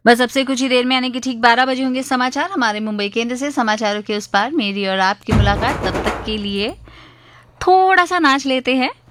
बस अब से कुछ ही देर में यानी कि ठीक 12 बजे होंगे समाचार हमारे मुंबई केंद्र से। समाचारों के उस पार मेरी और आपकी मुलाकात, तब तक के लिए थोड़ा सा नाच लेते हैं।